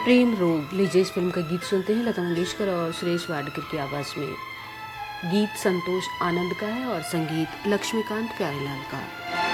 प्रेम रोग। लीजिए इस फिल्म का गीत सुनते हैं, लता मंगेशकर और सुरेश वाडकर की आवाज़ में। गीत संतोष आनंद का है और संगीत लक्ष्मीकांत प्यारेलाल का।